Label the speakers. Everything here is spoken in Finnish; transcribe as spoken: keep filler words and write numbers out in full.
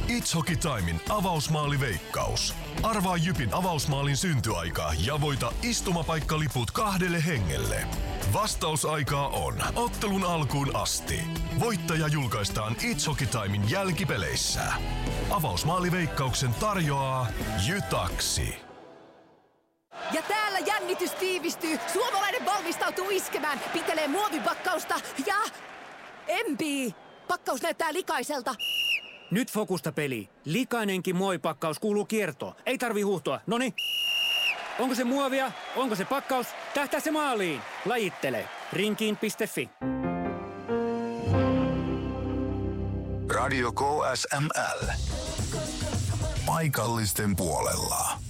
Speaker 1: It's Hockey Timein avausmaaliveikkaus. Arvaa Jypin avausmaalin syntyaika ja voita istumapaikaliput kahdelle hengelle. Vastausaikaa on ottelun alkuun asti. Voittaja julkaistaan It's Hockey Timein jälkipeleissä. Avausmaaliveikkauksen tarjoaa Jytaksi.
Speaker 2: Ja täällä jännitys tiivistyy. Suomalainen valmistautuu iskemään. Pitelee muovipakkausta ja... empii. Pakkaus näyttää likaiselta.
Speaker 3: Nyt fokusta peli. Likainenkin muovipakkaus kuuluu kiertoon. Ei tarvi huuhtoa. Noni. Onko se muovia? Onko se pakkaus? Tähtää se maaliin. Lajittele. Rinkiin piste fi.
Speaker 4: Radio K S M L. Paikallisten puolella.